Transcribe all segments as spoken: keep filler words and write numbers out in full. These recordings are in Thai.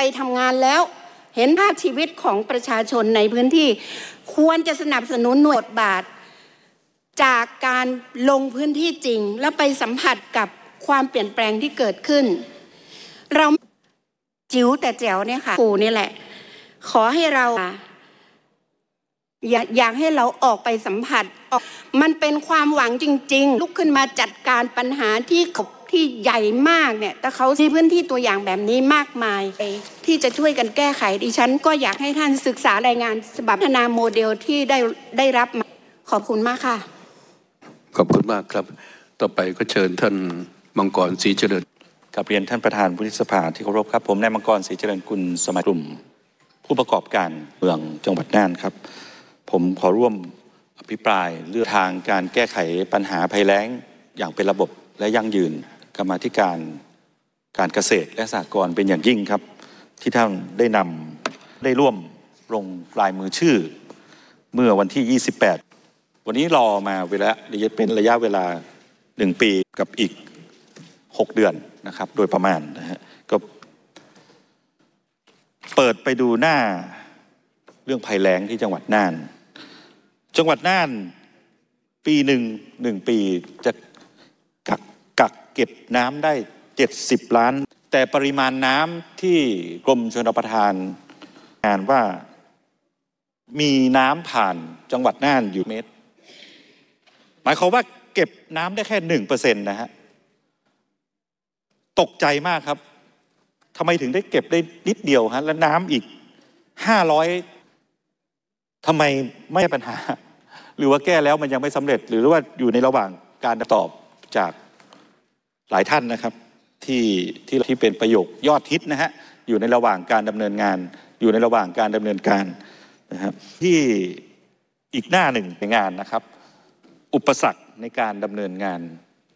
ทำงานแล้วเห็นภาพชีวิตของประชาชนในพื้นที่ควรจะสนับสนุนหน่วยบทบาทจากการลงพื้นที่จริงแล้วไปสัมผัสกับความเปลี่ยนแปลงที่เกิดขึ้นเราจิ๋วแต่แจ๋วเนี่ยค่ะปู่นี่แหละขอให้เราอยากอยากให้เราออกไปสัมผัสมันเป็นความหวังจริงๆลุกขึ้นมาจัดการปัญหาที่ที่ใหญ่มากเนี่ยแต่เขามีพื้นที่ตัวอย่างแบบนี้มากมายที่จะช่วยกันแก้ไขดิฉันก็อยากให้ท่านศึกษารายงานฉบับพัฒนาโมเดลที่ได้ได้รับมาขอบคุณมากค่ะขอบคุณมากครับต่อไปก็เชิญท่านมังกรศรีเจริญกับเรียนท่านประธานวุฒิสภาที่เคารพครับผมนายมังกรศรีเจริญกุลสมาชิกกลุ่มผู้ประกอบการเมืองจังหวัดน่านครับผมขอร่วมอภิปรายเรื่องทางการแก้ไขปัญหาภัยแล้งอย่างเป็นระบบและยั่งยืนกรรมาธิการการเกษตรและสหกรณ์เป็นอย่างยิ่งครับที่ท่านได้นำได้ร่วมลงลายมือชื่อเมื่อวันที่ยี่สิบแปดวันนี้รอมาเวลาเป็นระยะเวลาหนึ่งปีกับอีกหกเดือนนะครับโดยประมาณนะฮะก็เปิดไปดูหน้าเรื่องภัยแล้งที่จังหวัดน่านจังหวัดน่านปีหนึ่งหนึ่งปีจะกักกักเก็บน้ำได้เจ็ดสิบล้านแต่ปริมาณน้ำที่กรมชลประทานอ่านว่ามีน้ำผ่านจังหวัดน่านอยู่เมตรหมายความว่าเก็บน้ำได้แค่หนึ่งเปอร์เซ็นต์นะฮะตกใจมากครับทำไมถึงได้เก็บได้นิดเดียวฮะแล้วน้ำอีกห้าร้อยทำไมไม่ปัญหาหรือว่าแก้แล้วมันยังไม่สำเร็จหรือว่าอยู่ในระหว่างการตอบจากหลายท่านนะครับที่ที่ที่เป็นประโยคยอดฮิตนะฮะอยู่ในระหว่างการดำเนินงานอยู่ในระหว่างการดำเนินการนะครับที่อีกหน้าหนึ่งในงานนะครับอุปสรรคในการดำเนินงาน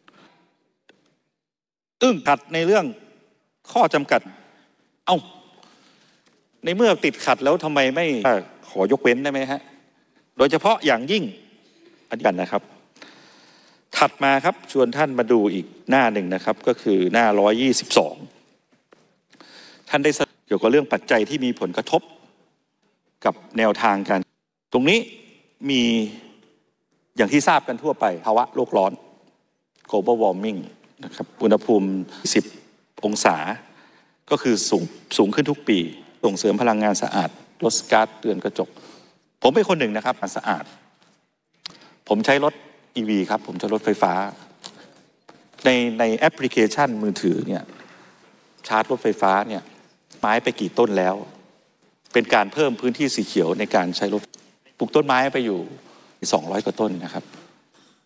อึ้งขัดในเรื่องข้อจำกัดเอ้าในเมื่อติดขัดแล้วทำไมไม่ขอยกเว้นได้ไหมฮะโดยเฉพาะอย่างยิ่งอันนี้กันนะครับถัดมาครับชวนท่านมาดูอีกหน้าหนึ่งนะครับก็คือหน้าหนึ่งร้อยยี่สิบสองท่านได้เกี่ยวกับเรื่องปัจจัยที่มีผลกระทบกับแนวทางการตรงนี้มีอย่างที่ทราบกันทั่วไปภาวะโลกร้อน global warming นะครับอุณหภูมิสิบองศาก็คือสูงสูงขึ้นทุกปีส่งเสริมพลังงานสะอาดลดก๊าซเรือนกระจกผมเป็นคนหนึ่งนะครับสะอาดผมใช้รถ อี วี ครับผมใช้รถไฟฟ้าในในแอปพลิเคชันมือถือเนี่ยชาร์จรถไฟฟ้าเนี่ยไม้ไปกี่ต้นแล้วเป็นการเพิ่มพื้นที่สีเขียวในการใช้รถปลูกต้นไม้ไปอยู่สองร้อยกว่าต้นนะครับ